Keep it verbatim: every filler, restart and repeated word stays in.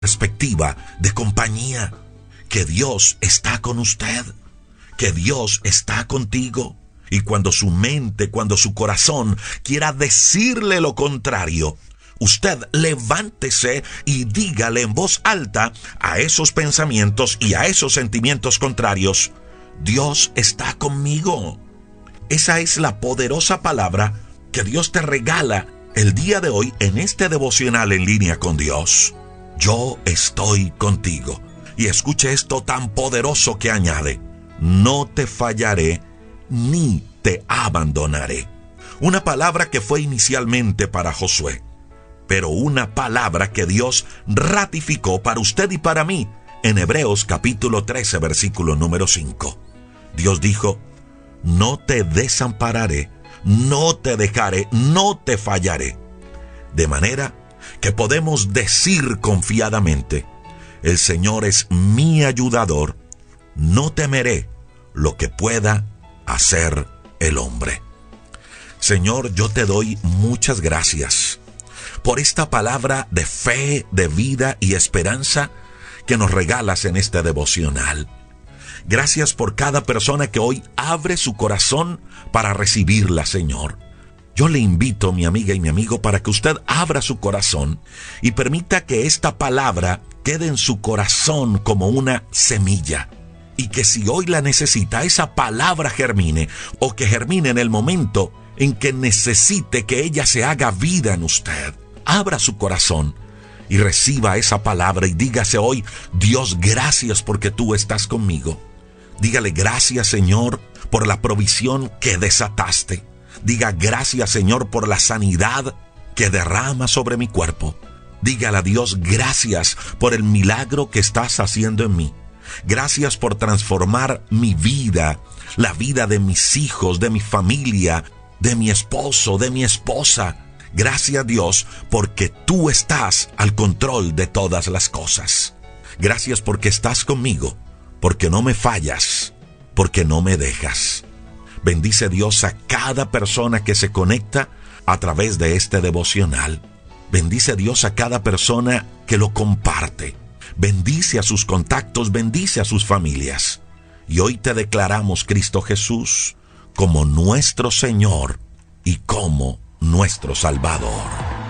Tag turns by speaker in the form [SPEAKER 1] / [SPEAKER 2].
[SPEAKER 1] perspectiva de compañía, que Dios está con usted, que Dios está contigo. Y cuando su mente, cuando su corazón quiera decirle lo contrario, usted levántese y dígale en voz alta a esos pensamientos y a esos sentimientos contrarios: Dios está conmigo. Esa es la poderosa palabra que Dios te regala el día de hoy en este devocional en línea con Dios. Yo estoy contigo. Y escuche esto tan poderoso que añade: no te fallaré ni te abandonaré. Una palabra que fue inicialmente para Josué, pero una palabra que Dios ratificó para usted y para mí en Hebreos capítulo trece, versículo número cinco. Dios dijo: no te desampararé, no te dejaré, no te fallaré. De manera que podemos decir confiadamente: el Señor es mi ayudador, no temeré lo que pueda hacer el hombre. Señor, yo te doy muchas gracias por esta palabra de fe, de vida y esperanza que nos regalas en este devocional. Gracias por cada persona que hoy abre su corazón para recibirla, Señor. Yo le invito, mi amiga y mi amigo, para que usted abra su corazón y permita que esta palabra quede en su corazón como una semilla. Y que si hoy la necesita, esa palabra germine, o que germine en el momento en que necesite que ella se haga vida en usted. Abra su corazón y reciba esa palabra y dígase hoy: Dios, gracias porque tú estás conmigo. Dígale: gracias, Señor, por la provisión que desataste. Diga: gracias, Señor, por la sanidad que derrama sobre mi cuerpo. Dígale a Dios: gracias por el milagro que estás haciendo en mí. Gracias por transformar mi vida, la vida de mis hijos, de mi familia, de mi esposo, de mi esposa. Gracias, Dios, porque tú estás al control de todas las cosas. Gracias porque estás conmigo, porque no me fallas, porque no me dejas. Bendice, Dios, a cada persona que se conecta a través de este devocional. Bendice, Dios, a cada persona que lo comparte. Bendice a sus contactos, bendice a sus familias. Y hoy te declaramos, Cristo Jesús, como nuestro Señor y como nuestro Salvador.